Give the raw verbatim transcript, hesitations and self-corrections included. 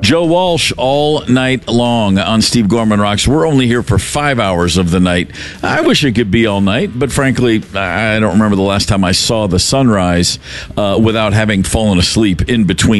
Joe Walsh all night long on Steve Gorman Rocks. We're only here for five hours of the night. I wish it could be all night, but frankly, I don't remember the last time I saw the sunrise uh, without having fallen asleep in between